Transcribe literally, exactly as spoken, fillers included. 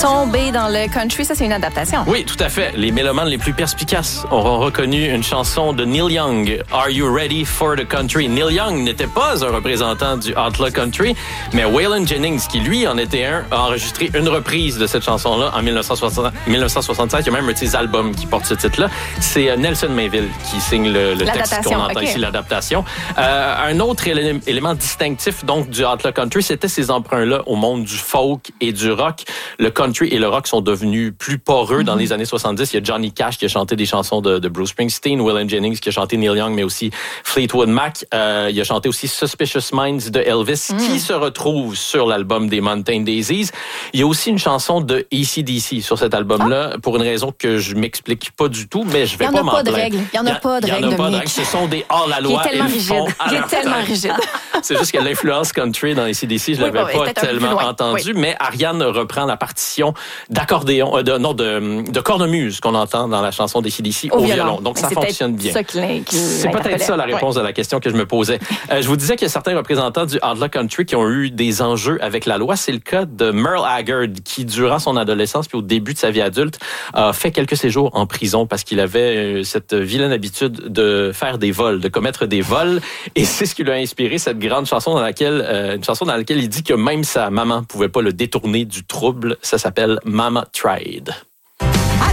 tomber dans le country. Ça, c'est une adaptation. Oui, tout à fait. Les mélomanes les plus perspicaces auront reconnu une chanson de Neil Young, Are You Ready for the Country? Neil Young n'était pas un représentant du Outlaw Country, mais Waylon Jennings, qui lui en était un, a enregistré une reprise de cette chanson-là en dix-neuf soixante-cinq. Il y a même un de ses albums qui porte ce titre-là. C'est Nelson Mayville qui signe le, le texte qu'on entend okay. ici, l'adaptation. Euh, un autre élé- élément distinctif donc du Outlaw Country, c'était ces emprunts-là au monde du folk et du rock. Le country et le rock sont devenus plus poreux mm-hmm. dans les années soixante-dix. Il y a Johnny Cash qui a chanté des chansons de, de Bruce Springsteen, Waylon Jennings qui a chanté Neil Young, mais aussi Fleetwood Mac. Euh, il a chanté aussi Suspicious Minds de Elvis, mm. qui se retrouve sur l'album des Mountain Daisies. Il y a aussi une chanson de A C D C sur cet album-là, ah. pour une raison que je m'explique pas du tout, mais je vais pas m'en plaindre. Il n'y en a pas de règles. Il n'y en a pas de règles. Ce sont des hors-la-loi. Il est tellement rigide. Il est tellement rigide. C'est juste que l'influence country dans A C D C, je ne l'avais oui, pas tellement entendu, oui. mais Ariane reprend la partition d'accordéon, euh, de, non, de, de cornemuse qu'on entend dans la chanson d'A C D C au, au violon. violon. Donc, ça c'est fonctionne bien. Ça qui qui c'est peut-être ça la réponse ouais. à la question que je me posais. Euh, je vous disais qu'il y a certains représentants du Outlaw Country qui ont eu des enjeux avec la loi. C'est le cas de Merle Haggard, qui, durant son adolescence puis au début de sa vie adulte, a fait quelques séjours en prison parce qu'il avait cette vilaine habitude de faire des vols, de commettre des vols. Et c'est ce qui lui a inspiré cette grande chanson dans laquelle, euh, une chanson dans laquelle il dit que même sa maman pouvait pas le détourner du trouble. Ça s'appelle Mama Tried.